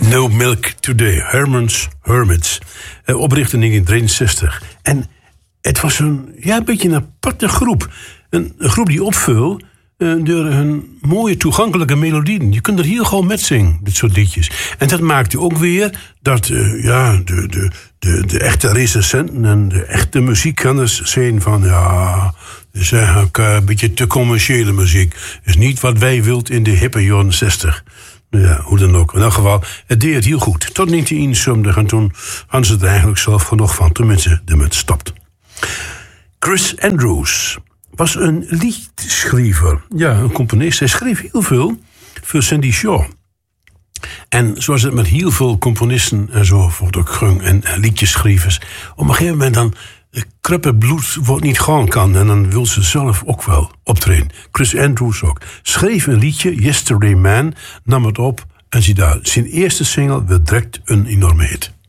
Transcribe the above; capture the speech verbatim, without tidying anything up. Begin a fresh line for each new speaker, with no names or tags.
No Milk Today, Herman's Hermits. Uh, opricht in negentien drieënzestig. En het was een, ja, een beetje een aparte groep. Een, een groep die opvul uh, door hun mooie toegankelijke melodieën. Je kunt er heel gewoon met zingen, dit soort liedjes. En dat maakte ook weer dat uh, ja, de, de, de, de echte recensenten en de echte muziekkenners zeiden van ja, dat is eigenlijk uh, een beetje te commerciële muziek. Dat is niet wat wij wilt in de hippe jaren zestig. Ja, hoe dan ook. In elk geval, het deed het heel goed. Tot negentien eenenzeventig en toen hadden ze er eigenlijk zelf genoeg van. Toen mensen de munt stopt. Chris Andrews was een liedschrijver. Ja, een componist. Hij schreef heel veel voor Sandy Shaw. En zoals het met heel veel componisten en zo wordt ook gang en liedjeschrijvers. Op een gegeven moment dan kruppe bloed wordt niet gaan kan. En dan wil ze zelf ook wel optreden. Chris Andrews ook. Schreef een liedje, Yesterday Man, nam het op. En zie daar, zijn eerste single werd direct een enorme hit.